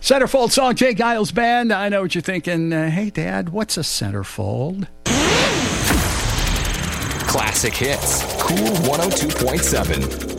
Centerfold song, Jay Giles Band. I know what you're thinking. Hey, Dad, what's a centerfold? Classic hits. Cool 102.7.